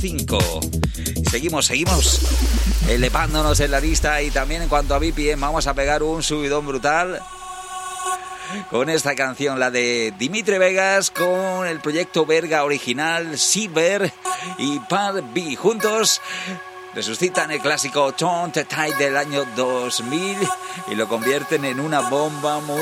5. Seguimos elevándonos en la lista, y también en cuanto a BPM vamos a pegar un subidón brutal con esta canción, la de Dimitri Vegas, con el proyecto belga original Silver y Par B. Juntos resucitan el clásico Don't Tide del año 2000 y lo convierten en una bomba muy